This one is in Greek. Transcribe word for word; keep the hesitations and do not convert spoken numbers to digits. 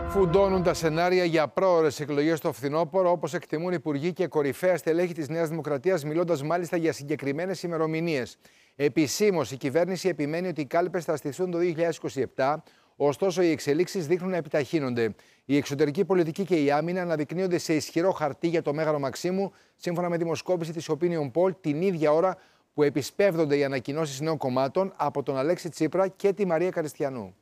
Φουντώνουν τα σενάρια για πρόωρες εκλογές στο φθινόπωρο, όπως εκτιμούν υπουργοί και κορυφαία στελέχη της Νέας Δημοκρατίας, μιλώντας μάλιστα για συγκεκριμένες ημερομηνίες. Επισήμως, η κυβέρνηση επιμένει ότι οι κάλπες θα στηθούν το δύο χιλιάδες είκοσι επτά, ωστόσο οι εξελίξεις δείχνουν να επιταχύνονται. Η εξωτερική πολιτική και η άμυνα αναδεικνύονται σε ισχυρό χαρτί για το Μέγαρο Μαξίμου, σύμφωνα με δημοσκόπηση της Opinion Poll, την ίδια ώρα που επισπεύδονται οι ανακοινώσεις νέων κομμάτων από τον Αλέξη Τσίπρα και τη Μαρία Καριστιανού.